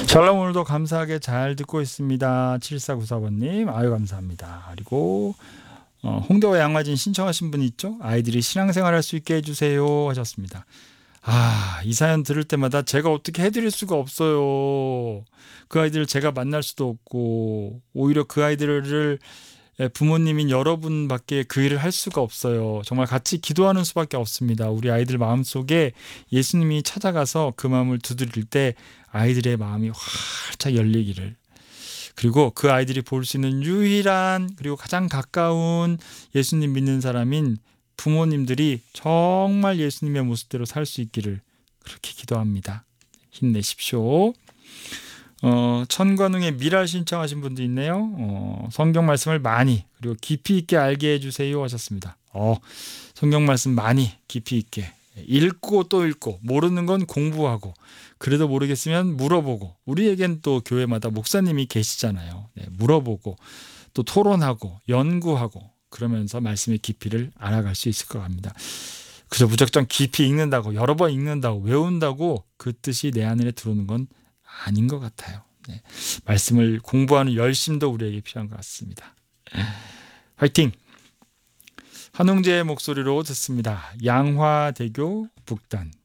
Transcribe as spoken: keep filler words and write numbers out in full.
샬롬 오늘도 감사하게 잘 듣고 있습니다. 칠사구사 번님 아유 감사합니다. 그리고 어, 홍대와 양화진 신청하신 분 있죠? 아이들이 신앙생활 할 수 있게 해주세요 하셨습니다. 아, 이 사연 들을 때마다 제가 어떻게 해드릴 수가 없어요. 그 아이들을 제가 만날 수도 없고 오히려 그 아이들을 부모님인 여러분밖에 그 일을 할 수가 없어요. 정말 같이 기도하는 수밖에 없습니다. 우리 아이들 마음속에 예수님이 찾아가서 그 마음을 두드릴 때 아이들의 마음이 활짝 열리기를, 그리고 그 아이들이 볼 수 있는 유일한 그리고 가장 가까운 예수님 믿는 사람인 부모님들이 정말 예수님의 모습대로 살 수 있기를 그렇게 기도합니다. 힘내십시오. 어, 천관웅의 미랄 신청하신 분도 있네요. 어, 성경 말씀을 많이 그리고 깊이 있게 알게 해주세요 하셨습니다. 어, 성경 말씀 많이 깊이 있게 읽고 또 읽고, 모르는 건 공부하고, 그래도 모르겠으면 물어보고, 우리에겐 또 교회마다 목사님이 계시잖아요. 네, 물어보고 또 토론하고 연구하고 그러면서 말씀의 깊이를 알아갈 수 있을 것 같습니다. 그저 무작정 깊이 읽는다고, 여러 번 읽는다고, 외운다고 그 뜻이 내 안에 들어오는 건 아닌 것 같아요. 네, 말씀을 공부하는 열심도 우리에게 필요한 것 같습니다. 화이팅! 한웅재의 목소리로 듣습니다. 양화대교 북단.